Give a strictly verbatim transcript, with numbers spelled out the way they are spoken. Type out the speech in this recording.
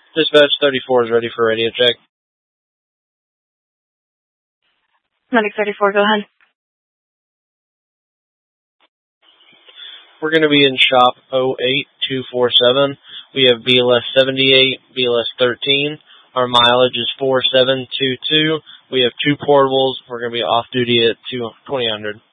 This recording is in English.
Dispatch thirty-four is ready for radio check. Medic thirty-four, go ahead. We're going to be in shop oh eight two four seven. We have B L S seventy-eight, B L S thirteen. Our mileage is four seven two two. We have two portables. We're going to be off duty at twenty hundred.